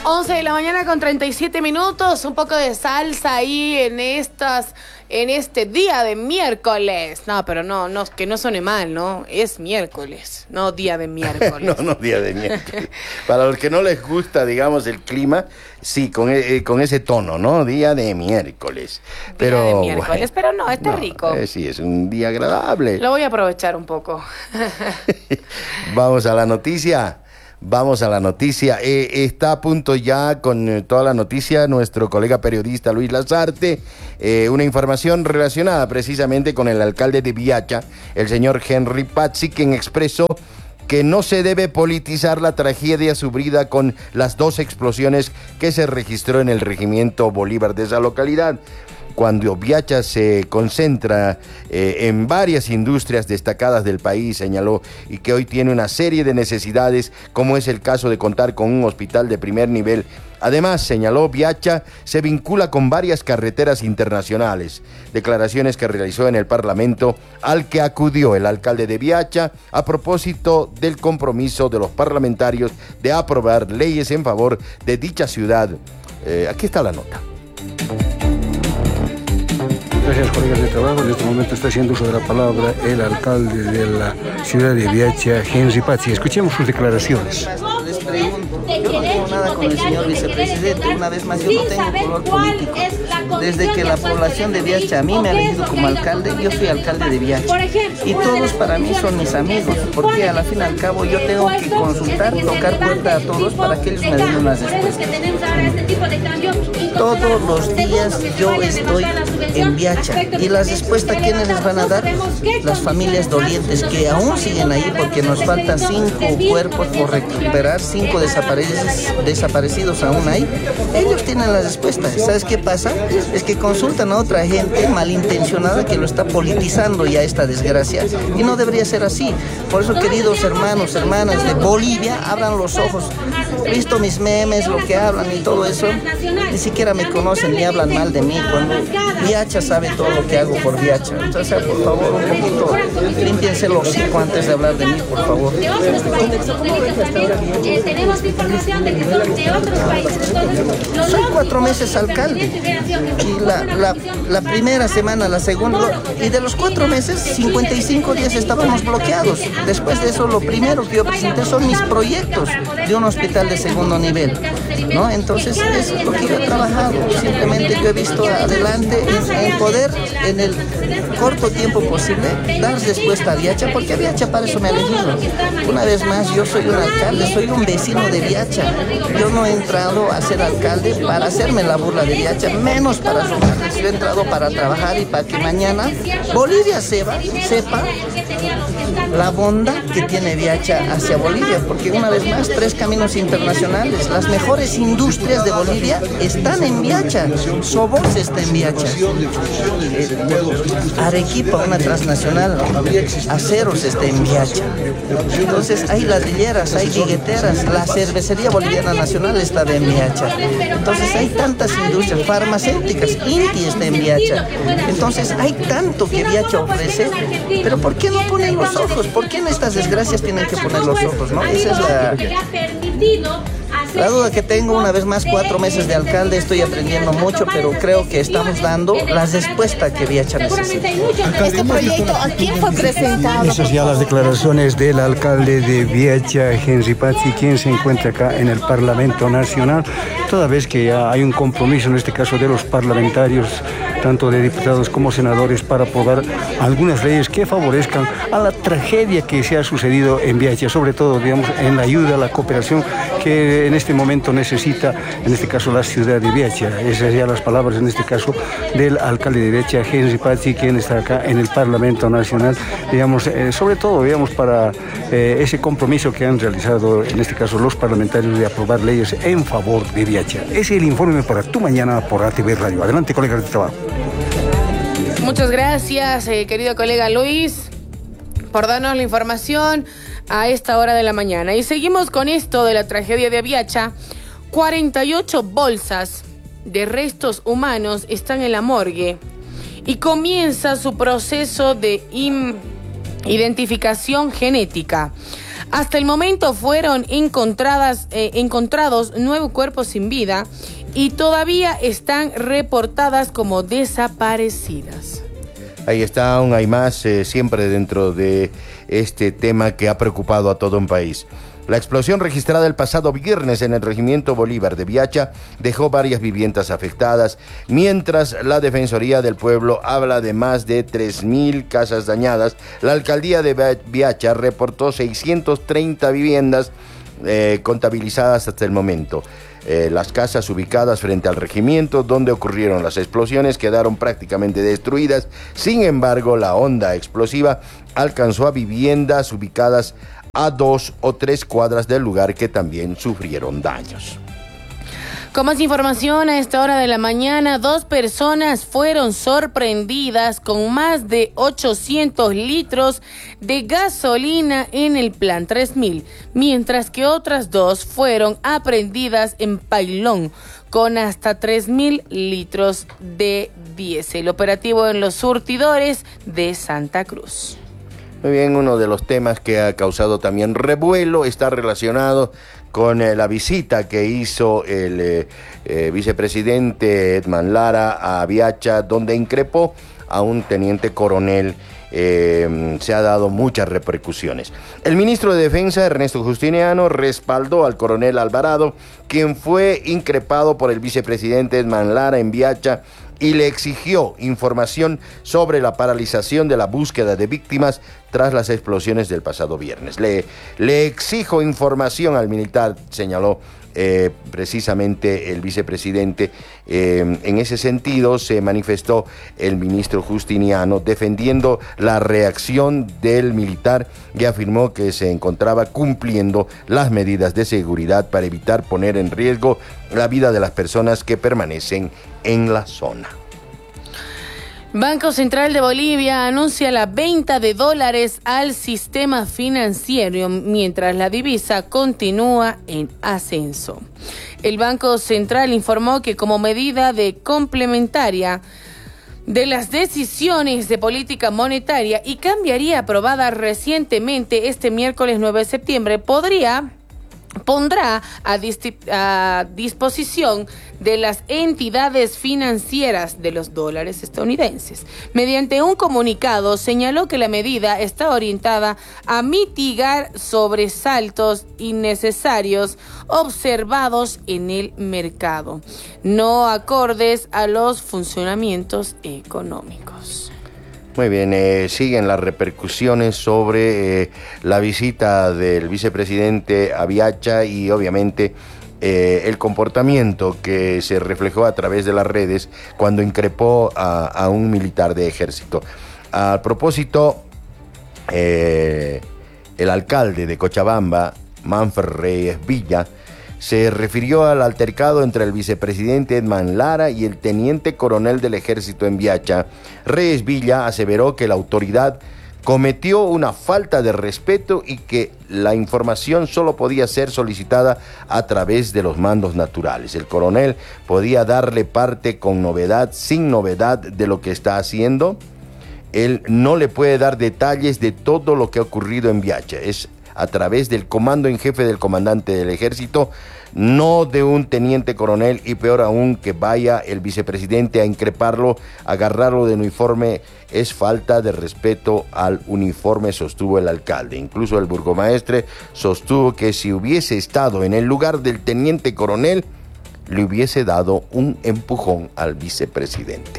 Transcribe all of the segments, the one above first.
11 de la mañana con 37 minutos, un poco de salsa ahí en este día de miércoles. No, pero no, que no suene mal, ¿no? Es miércoles, no día de miércoles. No, día de miércoles. Para los que no les gusta, digamos, el clima, sí, con ese tono, ¿no? Día de miércoles. Día de miércoles, pero no, está rico. Sí, es un día agradable. Lo voy a aprovechar un poco. Vamos a la noticia. Está a punto ya con toda la noticia nuestro colega periodista Luis Lazarte. Una información relacionada precisamente con el alcalde de Viacha, el señor Henry Pazzi, quien expresó que no se debe politizar la tragedia sufrida con las 2 explosiones que se registró en el regimiento Bolívar de esa localidad. Cuando Viacha se concentra en varias industrias destacadas del país, señaló, y que hoy tiene una serie de necesidades, como es el caso de contar con un hospital de primer nivel. Además, señaló, Viacha se vincula con varias carreteras internacionales. Declaraciones que realizó en el Parlamento, al que acudió el alcalde de Viacha a propósito del compromiso de los parlamentarios de aprobar leyes en favor de dicha ciudad. Aquí está la nota. Gracias, colegas de trabajo. En este momento está haciendo uso de la palabra el alcalde de la ciudad de Viacha, Henry Pazzi. Escuchemos sus declaraciones. Les pregunto, yo no tengo nada con el señor vicepresidente. Una vez más, yo no tengo color político. Desde que la población de Viacha a mí me ha elegido como alcalde, yo soy alcalde de Viacha. Y todos para mí son mis amigos, porque al fin y al cabo yo tengo que consultar, tocar puerta a todos para que ellos me den unas respuestas. Todos los días yo estoy en Viacha. Y las respuestas, ¿quiénes les van a dar? Las familias dolientes que aún siguen ahí, porque nos faltan 5 cuerpos por recuperar, 5 desaparecidos aún hay. Ellos tienen las respuestas. ¿Sabes qué pasa? Es que consultan a otra gente malintencionada que lo está politizando ya esta desgracia. Y no debería ser así. Por eso, queridos hermanos, hermanas de Bolivia, abran los ojos. He visto mis memes, lo que hablan y todo eso. Ni siquiera me conocen ni hablan mal de mí. Cuando Viacha sabe todo lo que hago por Viacha. Entonces, por favor, un poquito, límpiense los hocico antes de hablar de mí, por favor. Tenemos información de que son de otros países. Soy 4 meses alcalde. Y la primera semana, la segunda, y de los 4 meses, 55 días estábamos bloqueados. Después de eso, lo primero que yo presenté son mis proyectos de un hospital de segundo nivel, ¿no? Entonces, eso es lo que yo he trabajado. Simplemente yo he visto adelante en poder, en el corto tiempo posible, dar respuesta a Viacha, porque Viacha para eso me ha elegido. Una vez más, yo soy un alcalde, soy un vecino de Viacha. Yo no he entrado a ser alcalde para hacerme la burla de Viacha, menos para robarles. Yo he entrado para trabajar y para que mañana Bolivia sepa la bondad que tiene Viacha hacia Bolivia, porque una vez más, 3 caminos internacionales, las mejores industrias de Bolivia están en Viacha. Sobox está en Viacha. Arequipa, una transnacional, Aceros está en Viacha. Entonces hay ladrilleras, hay billeteras, la cervecería boliviana nacional está en Viacha. Entonces hay tantas industrias farmacéuticas, Inti está en Viacha. Entonces hay tanto que Viacha ofrece, pero ¿por qué no ponen los ojos? ¿Por qué en estas desgracias tienen que poner los ojos, no? Esa es la duda que tengo. Una vez más, 4 meses de alcalde, estoy aprendiendo mucho, pero creo que estamos dando la respuesta que Viacha necesita. ¿Este proyecto a quién fue presentado? Esas ya las declaraciones del alcalde de Viacha, Henry Pazzi, quien se encuentra acá en el Parlamento Nacional, toda vez que ya hay un compromiso, en este caso de los parlamentarios, tanto de diputados como senadores, para aprobar algunas leyes que favorezcan a la tragedia que se ha sucedido en Viacha, sobre todo, digamos, en la ayuda, la cooperación que en este momento necesita, en este caso, la ciudad de Viacha. Esas ya las palabras, en este caso, del alcalde de Viacha, Henry Pazzi, quien está acá en el Parlamento Nacional, digamos, sobre todo, digamos, para ese compromiso que han realizado, en este caso, los parlamentarios de aprobar leyes en favor de Viacha. Ese es el informe para Tu Mañana por ATV Radio. Adelante, colegas de trabajo. Muchas gracias, querido colega Luis, por darnos la información a esta hora de la mañana. Y seguimos con esto de la tragedia de Viacha. 48 bolsas de restos humanos están en la morgue y comienza su proceso de identificación genética. Hasta el momento fueron encontrados 9 cuerpos sin vida y todavía están reportadas como desaparecidas. Ahí está, aún hay más, siempre dentro de este tema que ha preocupado a todo un país. La explosión registrada el pasado viernes en el Regimiento Bolívar de Viacha dejó varias viviendas afectadas, mientras la Defensoría del Pueblo habla de más de 3.000 casas dañadas. La Alcaldía de Viacha reportó 630 viviendas contabilizadas hasta el momento. Las casas ubicadas frente al regimiento donde ocurrieron las explosiones quedaron prácticamente destruidas. Sin embargo, la onda explosiva alcanzó a viviendas ubicadas a 2 o 3 cuadras del lugar que también sufrieron daños. Con más información, a esta hora de la mañana, 2 personas fueron sorprendidas con más de 800 litros de gasolina en el Plan 3000, mientras que otras 2 fueron aprehendidas en Pailón con hasta 3.000 litros de diésel, operativo en los surtidores de Santa Cruz. Muy bien, uno de los temas que ha causado también revuelo está relacionado con la visita que hizo el vicepresidente Edman Lara a Viacha, donde increpó a un teniente coronel. Se ha dado muchas repercusiones. El ministro de Defensa, Ernesto Justiniano, respaldó al coronel Alvarado, quien fue increpado por el vicepresidente Edman Lara en Viacha, y le exigió información sobre la paralización de la búsqueda de víctimas tras las explosiones del pasado viernes. Le exijo información al militar, señaló precisamente el vicepresidente. En ese sentido se manifestó el ministro Justiniano defendiendo la reacción del militar y afirmó que se encontraba cumpliendo las medidas de seguridad para evitar poner en riesgo la vida de las personas que permanecen en la zona. Banco Central de Bolivia anuncia la venta de dólares al sistema financiero mientras la divisa continúa en ascenso. El Banco Central informó que como medida de complementaria de las decisiones de política monetaria y cambiaría aprobada recientemente este miércoles 9 de septiembre, pondrá a disposición de las entidades financieras de los dólares estadounidenses. Mediante un comunicado señaló que la medida está orientada a mitigar sobresaltos innecesarios observados en el mercado, no acordes a los funcionamientos económicos. Muy bien, siguen las repercusiones sobre la visita del vicepresidente a Viacha y obviamente el comportamiento que se reflejó a través de las redes cuando increpó a un militar de ejército. A propósito, el alcalde de Cochabamba, Manfred Reyes Villa, se refirió al altercado entre el vicepresidente Edman Lara y el teniente coronel del ejército en Viacha. Reyes Villa aseveró que la autoridad cometió una falta de respeto y que la información solo podía ser solicitada a través de los mandos naturales. El coronel podía darle parte con novedad, sin novedad de lo que está haciendo. Él no le puede dar detalles de todo lo que ha ocurrido en Viacha. Es a través del comando en jefe del comandante del ejército, no de un teniente coronel, y peor aún que vaya el vicepresidente a increparlo, agarrarlo de uniforme. Es falta de respeto al uniforme, sostuvo el alcalde. Incluso el burgomaestre sostuvo que si hubiese estado en el lugar del teniente coronel, le hubiese dado un empujón al vicepresidente.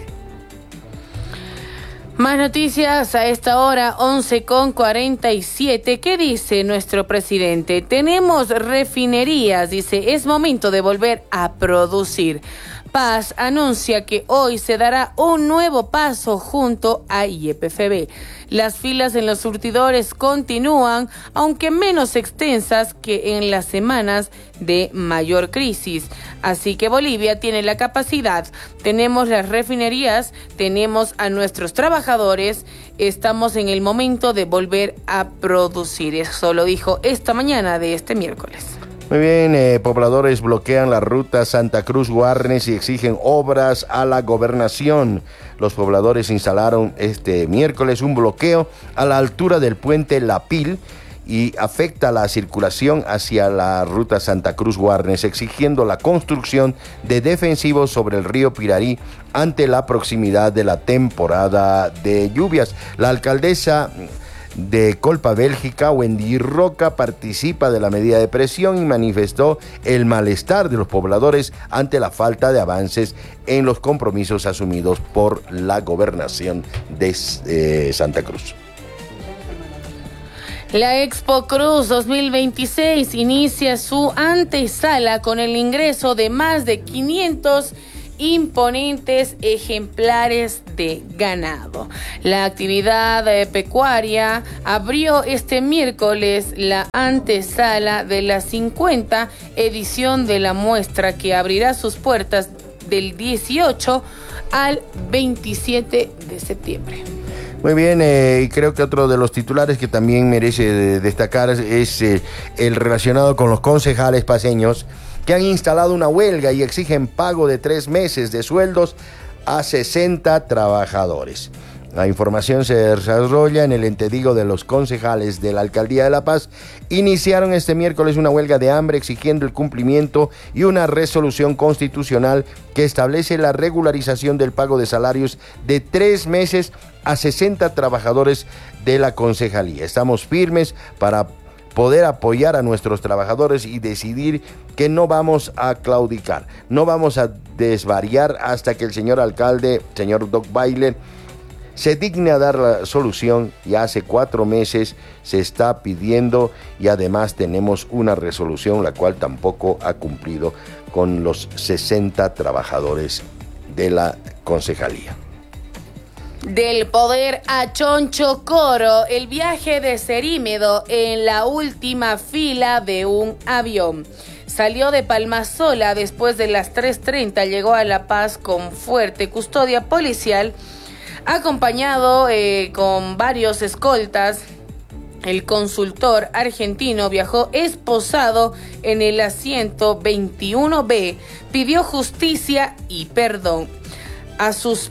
Más noticias a esta hora, 11:47. ¿Qué dice nuestro presidente? Tenemos refinerías, dice, es momento de volver a producir. Paz anuncia que hoy se dará un nuevo paso junto a YPFB. Las filas en los surtidores continúan, aunque menos extensas que en las semanas de mayor crisis. Así que Bolivia tiene la capacidad, tenemos las refinerías, tenemos a nuestros trabajadores, estamos en el momento de volver a producir. Eso lo dijo esta mañana de este miércoles. Muy bien, pobladores bloquean la ruta Santa Cruz-Guarnes y exigen obras a la gobernación. Los pobladores instalaron este miércoles un bloqueo a la altura del puente La Pil y afecta la circulación hacia la ruta Santa Cruz-Guarnes, exigiendo la construcción de defensivos sobre el río Pirarí ante la proximidad de la temporada de lluvias. La alcaldesa de Colpa, Bélgica, Wendy Roca, participa de la medida de presión y manifestó el malestar de los pobladores ante la falta de avances en los compromisos asumidos por la gobernación de Santa Cruz. La Expo Cruz 2026 inicia su antesala con el ingreso de más de 500 imponentes ejemplares de ganado. La actividad pecuaria abrió este miércoles la antesala de la 50 edición de la muestra, que abrirá sus puertas del 18 al 27 de septiembre. Muy bien, y creo que otro de los titulares que también merece destacar es el relacionado con los concejales paceños que han instalado una huelga y exigen pago de 3 meses de sueldos a 60 trabajadores. La información se desarrolla en el entedigo de los concejales de la Alcaldía de La Paz. Iniciaron este miércoles una huelga de hambre exigiendo el cumplimiento y una resolución constitucional que establece la regularización del pago de salarios de 3 meses a 60 trabajadores de la concejalía. Estamos firmes para poder apoyar a nuestros trabajadores y decidir que no vamos a claudicar, no vamos a desvariar hasta que el señor alcalde, señor Doc Bailer, se digne a dar la solución. Ya hace 4 meses se está pidiendo y además tenemos una resolución la cual tampoco ha cumplido con los 60 trabajadores de la concejalía. Del poder a Chonchocoro, el viaje de Cerímedo en la última fila de un avión. Salió de Palmasola después de las 3:30, llegó a La Paz con fuerte custodia policial, acompañado con varios escoltas. El consultor argentino viajó esposado en el asiento 21B, pidió justicia y perdón a sus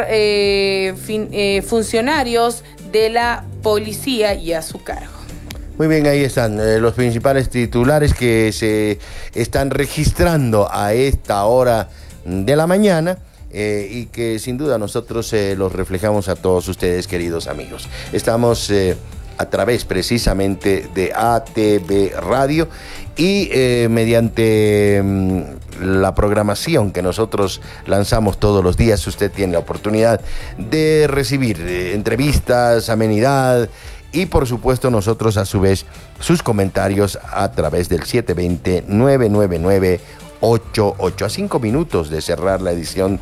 funcionarios de la policía y a su cargo. Muy bien, ahí están los principales titulares que se están registrando a esta hora de la mañana. Y que sin duda nosotros los reflejamos a todos ustedes, queridos amigos. Estamos a través precisamente de ATV Radio y mediante la programación que nosotros lanzamos todos los días, usted tiene la oportunidad de recibir entrevistas, amenidad y por supuesto nosotros a su vez sus comentarios a través del 720-999-88. A 5 minutos de cerrar la edición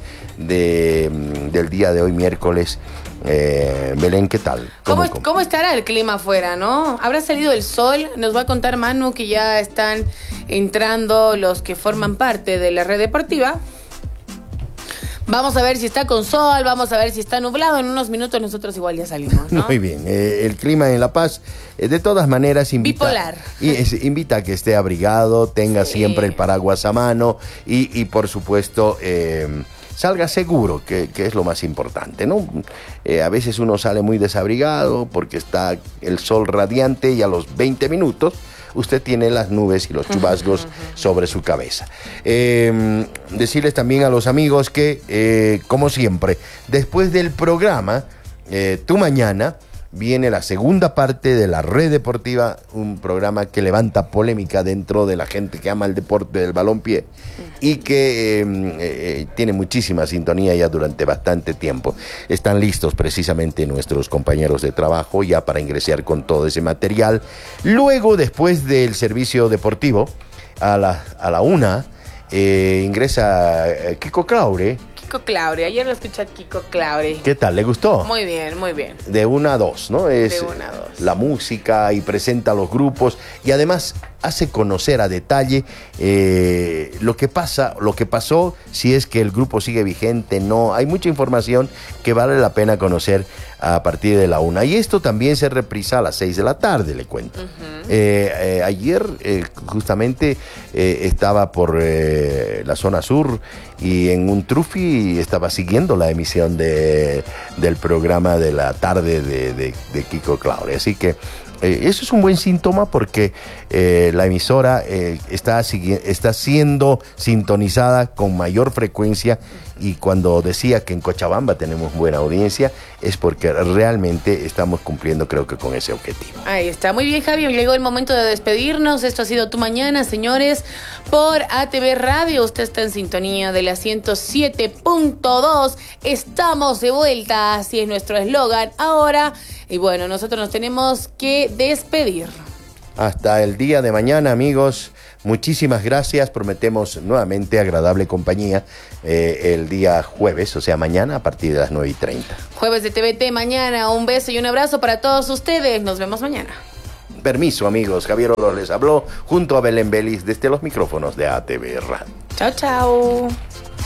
del día de hoy, miércoles. Belén, ¿qué tal? ¿Cómo estará el clima afuera, no? ¿Habrá salido el sol? Nos va a contar Manu que ya están entrando los que forman parte de la red deportiva. Vamos a ver si está con sol, vamos a ver si está nublado. En unos minutos nosotros igual ya salimos, ¿no? Muy bien. El clima en La Paz, de todas maneras, bipolar. Invita a que esté abrigado, tenga siempre el paraguas a mano y por supuesto, salga seguro, que es lo más importante, ¿no? A veces uno sale muy desabrigado porque está el sol radiante y a los 20 minutos usted tiene las nubes y los chubascos sobre su cabeza. Decirles también a los amigos que, como siempre, después del programa, Tu Mañana, viene la segunda parte de la Red Deportiva, un programa que levanta polémica dentro de la gente que ama el deporte del balompié y que tiene muchísima sintonía ya durante bastante tiempo. Están listos precisamente nuestros compañeros de trabajo ya para ingresar con todo ese material. Luego, después del servicio deportivo, a la 1, ingresa Kiko Claure. Ayer lo escuché a Kiko Claure. ¿Qué tal? ¿Le gustó? Muy bien, muy bien. De 1 a 2, ¿no? Es de 1 a 2. La música y presenta los grupos y además hace conocer a detalle lo que pasó, si es que el grupo sigue vigente, no. Hay mucha información que vale la pena conocer a partir de la 1. Y esto también se reprisa a las 6 de la tarde, le cuento. Ayer justamente estaba por la zona sur y en un trufi estaba siguiendo la emisión del programa de la tarde de Kiko Claure. Así que Eso es un buen síntoma porque la emisora está siendo sintonizada con mayor frecuencia, y cuando decía que en Cochabamba tenemos buena audiencia es porque realmente estamos cumpliendo, creo que con ese objetivo. Ahí está, muy bien, Javi, llegó el momento de despedirnos. Esto ha sido Tu Mañana, señores, por ATV Radio. Usted está en sintonía de la 107.2. Estamos de vuelta, así es nuestro eslogan ahora. Y bueno, nosotros nos tenemos que despedir. Hasta el día de mañana, amigos. Muchísimas gracias. Prometemos nuevamente agradable compañía el día jueves, o sea, mañana a partir de las 9:30. Jueves de TVT mañana. Un beso y un abrazo para todos ustedes. Nos vemos mañana. Permiso, amigos. Javier Oro les habló junto a Belén Belis desde los micrófonos de ATV Radio. Chao, chao.